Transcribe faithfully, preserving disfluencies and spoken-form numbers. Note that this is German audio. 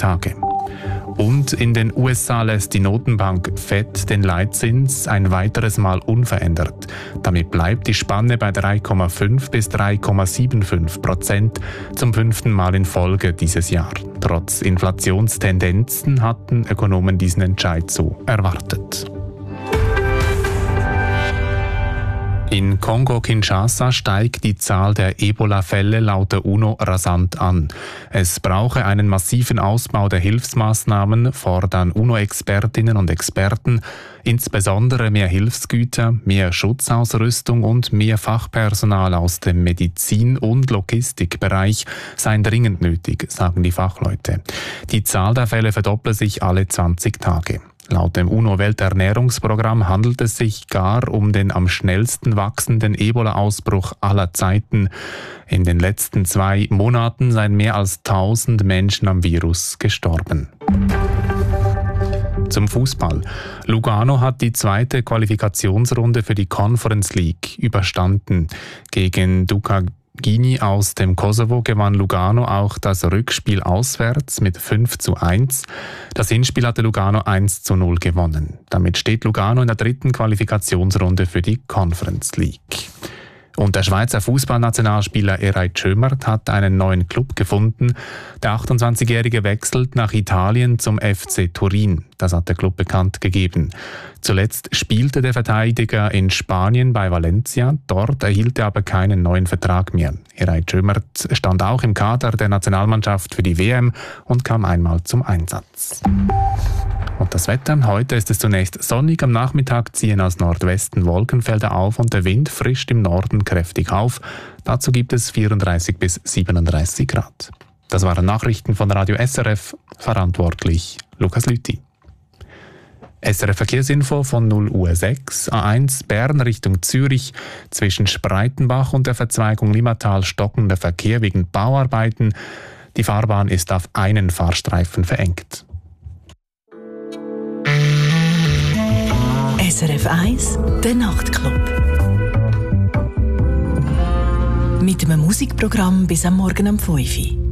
Tage. Und in den U S A lässt die Notenbank Fed den Leitzins ein weiteres Mal unverändert. Damit bleibt die Spanne bei drei Komma fünf bis drei Komma fünfundsiebzig Prozent zum fünften Mal in Folge dieses Jahr. Trotz Inflationstendenzen hatten Ökonomen diesen Entscheid so erwartet. In Kongo-Kinshasa steigt die Zahl der Ebola-Fälle laut der UNO rasant an. Es brauche einen massiven Ausbau der Hilfsmaßnahmen, fordern UNO-Expertinnen und Experten, insbesondere mehr Hilfsgüter, mehr Schutzausrüstung und mehr Fachpersonal aus dem Medizin- und Logistikbereich seien dringend nötig, sagen die Fachleute. Die Zahl der Fälle verdopple sich alle zwanzig Tage. Laut dem UNO-Welternährungsprogramm handelt es sich gar um den am schnellsten wachsenden Ebola-Ausbruch aller Zeiten. In den letzten zwei Monaten seien mehr als tausend Menschen am Virus gestorben. Zum Fußball. Lugano hat die zweite Qualifikationsrunde für die Conference League überstanden. Gegen Dukagini aus dem Kosovo gewann Lugano auch das Rückspiel auswärts mit fünf zu eins. Das Hinspiel hatte Lugano eins zu null gewonnen. Damit steht Lugano in der dritten Qualifikationsrunde für die Conference League. Und der Schweizer Fußballnationalspieler Eray Tschömert hat einen neuen Club gefunden. Der achtundzwanzigjährige wechselt nach Italien zum F C Turin. Das hat der Club bekannt gegeben. Zuletzt spielte der Verteidiger in Spanien bei Valencia. Dort erhielt er aber keinen neuen Vertrag mehr. Eray Tschömert stand auch im Kader der Nationalmannschaft für die W M und kam einmal zum Einsatz. Und das Wetter. Heute ist es zunächst sonnig. Am Nachmittag ziehen aus Nordwesten Wolkenfelder auf und der Wind frischt im Norden kräftig auf. Dazu gibt es vierunddreißig bis siebenunddreißig Grad. Das waren Nachrichten von Radio S R F. Verantwortlich Lukas Lüthi. S R F Verkehrsinfo von null Uhr sechs, A eins Bern Richtung Zürich. Zwischen Spreitenbach und der Verzweigung Limmatal stockender Verkehr wegen Bauarbeiten. Die Fahrbahn ist auf einen Fahrstreifen verengt. S R F eins, der Nachtclub. Mit einem Musikprogramm bis am Morgen um fünf Uhr.